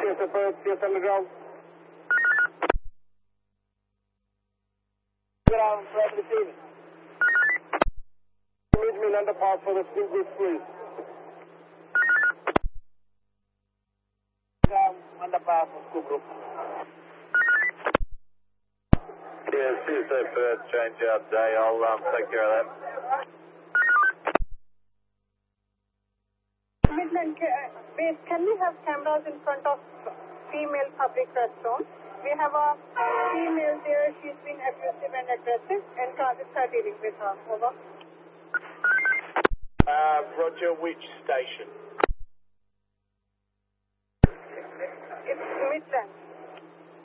CS underground. Ground, receiving. Meet me in underpass for the school group, please. Ground, underpass for school group. Yeah, see if they first change out day. I'll take care of that. Midland base, can we have cameras in front of female public restroom? We have a female there, she's been abusive and aggressive, and targets are dealing with her. Over. Roger, which station? It's Midland.